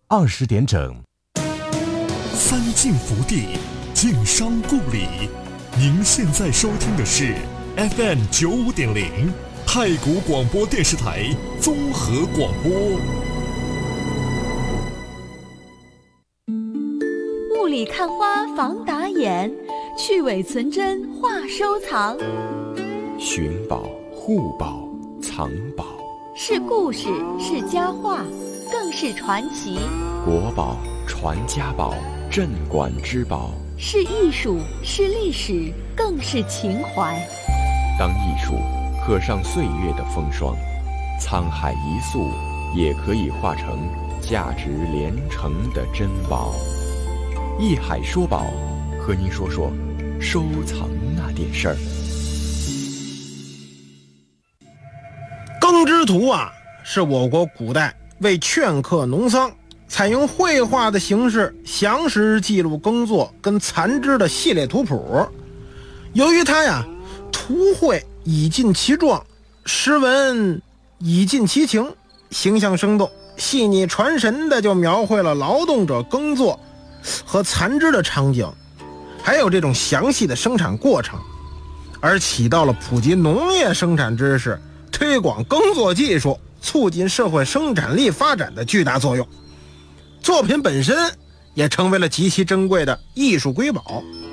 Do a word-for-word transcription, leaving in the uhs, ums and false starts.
二十点整。 三晋福地，晋商故里。您现在收听的是 F M 九五点零太谷广播电视台综合广播。 雾里看花防打眼，去伪存真话收藏。 寻宝、护宝、藏宝， 是故事，是佳话，更是传奇。 国宝、传家宝，镇馆之宝， 是艺术，是历史，更是情怀。 当艺术刻上岁月的风霜，沧海一粟也可以化成价值连城的珍宝。艺海说宝，和您说说收藏那点事儿。 耕织图啊，是我国古代为劝客农桑，采用绘画的形式详实记录耕作跟蚕织的系列图谱。由于它呀，图绘以尽其状，诗文以尽其情，形象生动，细腻传神的就描绘了劳动者耕作和蚕织的场景，还有这种详细的生产过程，而起到了普及农业生产知识、推广耕作技术、促进社会生产力发展的巨大作用。作品本身也成为了极其珍贵的艺术瑰宝。